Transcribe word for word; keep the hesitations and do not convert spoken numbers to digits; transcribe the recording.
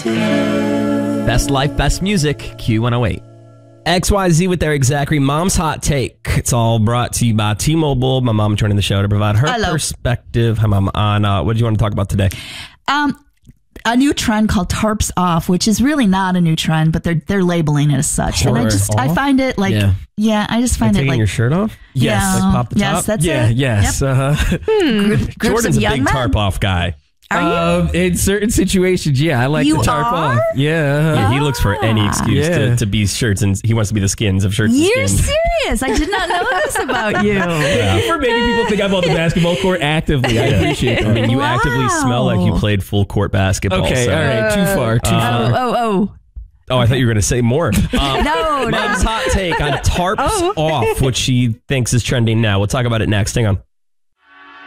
Best life, best music, Q one oh eight. X Y Z with their Exactly Mom's Hot Take. It's all brought to you by T-Mobile. My mom joining the show to provide her Hello. perspective. Hi, Mom. On uh, what do you want to talk about today? Um, a new trend called tarps off, which is really not a new trend, but they're they're labeling it as such. And I Tarps just I off? find it like Yeah. yeah, I just Like find it taking like your shirt off? Yes. Like pop the Yes, top? that's Yeah, it. yes. Yep. Uh-huh. Groups Jordan's of a young big men. tarp off guy. Are you? Um, in certain situations, yeah, I like You the tarp are? off. Yeah. uh-huh. Yeah, he looks for any excuse Yeah. to, to be shirts, and he wants to be the skins of shirts You're and skins. serious. I did not know this about you. For making people think I'm on the basketball court actively. I appreciate I that. mean, you Wow. actively smell like you played full court basketball. Okay, so- all right. Too far. Too Oh, far. oh, oh. Oh, I thought you were going to say more. Um, No, no. Mom's hot take on tarps Oh. off, which she thinks is trending now. We'll talk about it next. Hang on.